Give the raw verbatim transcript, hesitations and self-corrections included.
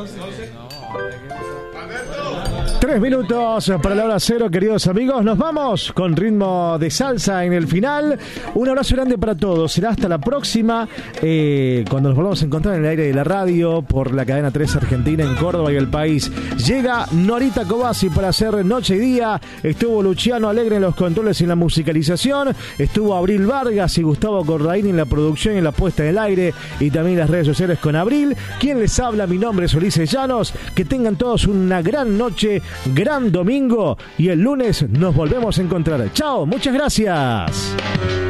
Tres minutos para la hora cero, queridos amigos. Nos vamos con ritmo de salsa en el final. Un abrazo grande para todos. Será hasta la próxima, eh, cuando nos volvamos a encontrar en el aire de la radio por la cadena tres Argentina en Córdoba y el país. Llega Norita Cobasi para hacer noche y día. Estuvo Luciano Alegre en los controles y en la musicalización. Estuvo Abril Vargas y Gustavo Cordaini en la producción y en la puesta en el aire. Y también las redes sociales con Abril. Quien les habla, mi nombre es Ulises Llanos. Que tengan todos una gran noche, gran domingo, y el lunes nos volvemos a encontrar. Chao, muchas gracias.